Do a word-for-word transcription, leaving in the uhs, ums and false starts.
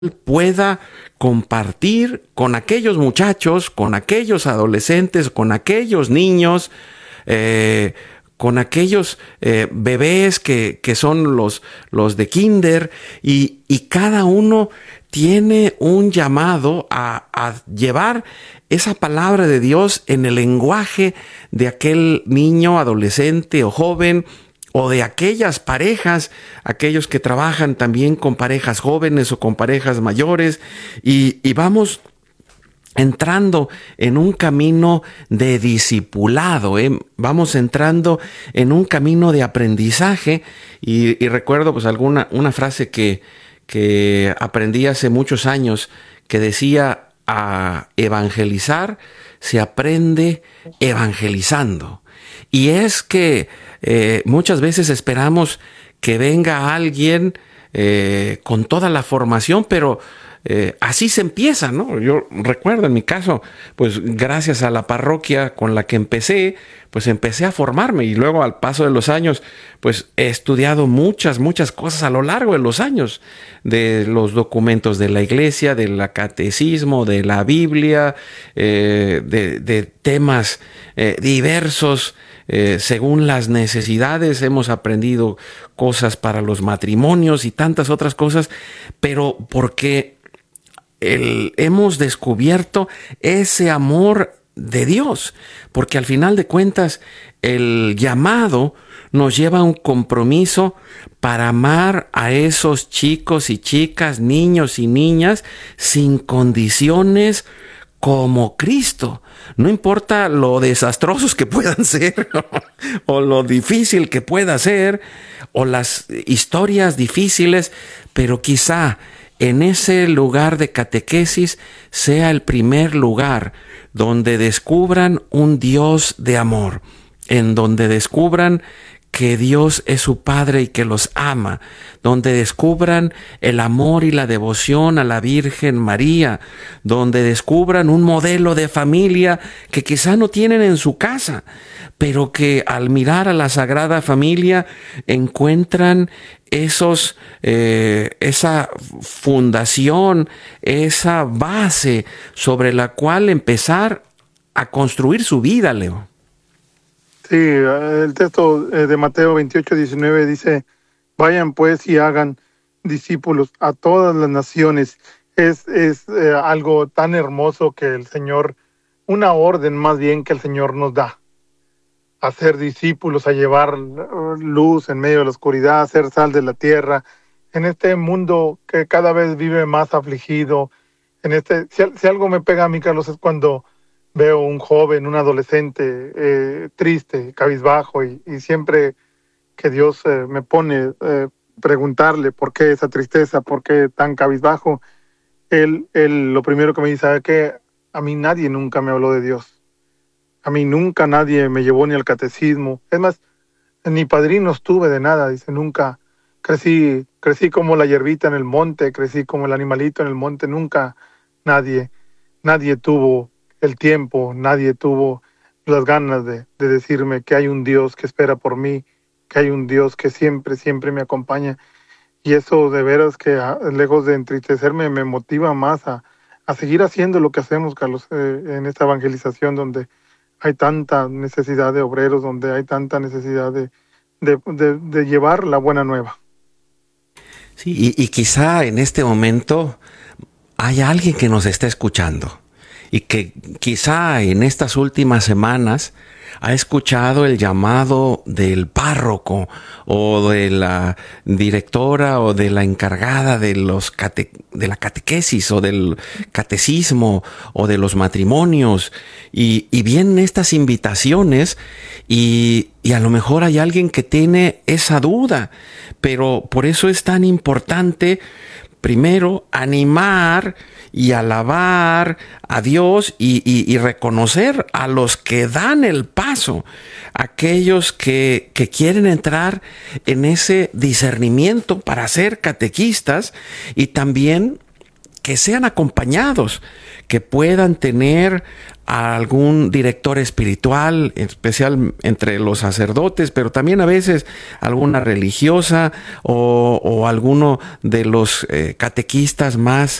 pueda compartir con aquellos muchachos, con aquellos adolescentes, con aquellos niños, eh, con aquellos eh, bebés que, que son los, los de kinder, y, y cada uno tiene un llamado a, a llevar esa palabra de Dios en el lenguaje de aquel niño, adolescente o joven, o de aquellas parejas, aquellos que trabajan también con parejas jóvenes o con parejas mayores, y, y vamos entrando en un camino de discipulado, ¿eh? Vamos entrando en un camino de aprendizaje, y, y recuerdo pues alguna una frase que, que aprendí hace muchos años, que decía: a evangelizar se aprende evangelizando. Y es que eh, muchas veces esperamos que venga alguien eh, con toda la formación, pero eh, así se empieza, ¿no? Yo recuerdo en mi caso, pues gracias a la parroquia con la que empecé, pues empecé a formarme, y luego al paso de los años, pues he estudiado muchas, muchas cosas a lo largo de los años, de los documentos de la iglesia, del catecismo, de la Biblia, eh, de, de temas eh, diversos. Eh, según las necesidades, hemos aprendido cosas para los matrimonios y tantas otras cosas, pero porque el, hemos descubierto ese amor de Dios, porque al final de cuentas el llamado nos lleva a un compromiso para amar a esos chicos y chicas, niños y niñas, sin condiciones, como Cristo. No importa lo desastrosos que puedan ser, o lo difícil que pueda ser, o las historias difíciles, pero quizá en ese lugar de catequesis sea el primer lugar donde descubran un Dios de amor, en donde descubran que Dios es su Padre y que los ama, donde descubran el amor y la devoción a la Virgen María, donde descubran un modelo de familia que quizá no tienen en su casa, pero que al mirar a la Sagrada Familia encuentran esos, eh, esa fundación, esa base sobre la cual empezar a construir su vida, Leo. Sí, el texto de Mateo veintiocho, diecinueve dice: vayan pues y hagan discípulos a todas las naciones. Es, es eh, algo tan hermoso que el Señor, una orden más bien que el Señor nos da. Hacer discípulos, a llevar luz en medio de la oscuridad, hacer sal de la tierra, en este mundo que cada vez vive más afligido. En este, si, si algo me pega a mí, Carlos, es cuando veo un joven, un adolescente eh, triste, cabizbajo, y, y siempre que Dios eh, me pone eh, preguntarle por qué esa tristeza, por qué tan cabizbajo, él, él lo primero que me dice es que a mí nadie nunca me habló de Dios. A mí nunca nadie me llevó ni al catecismo. Es más, ni padrinos tuve de nada. Dice, nunca crecí, crecí como la hierbita en el monte, crecí como el animalito en el monte. Nunca nadie, nadie tuvo el tiempo, nadie tuvo las ganas de, de decirme que hay un Dios que espera por mí, que hay un Dios que siempre, siempre me acompaña. Y eso de veras que, lejos de entristecerme, me motiva más a, a seguir haciendo lo que hacemos, Carlos, eh, en esta evangelización donde hay tanta necesidad de obreros, donde hay tanta necesidad de, de, de, de llevar la buena nueva. Sí, y, y quizá en este momento hay alguien que nos está escuchando, y que quizá en estas últimas semanas ha escuchado el llamado del párroco o de la directora o de la encargada de los cate, de la catequesis o del catecismo o de los matrimonios, y, y vienen estas invitaciones, y, y a lo mejor hay alguien que tiene esa duda, pero por eso es tan importante primero animar y alabar a Dios, y, y, y reconocer a los que dan el paso, aquellos que, que quieren entrar en ese discernimiento para ser catequistas, y también que sean acompañados, que puedan tener a algún director espiritual, en especial entre los sacerdotes, pero también a veces alguna religiosa o, o alguno de los eh, catequistas más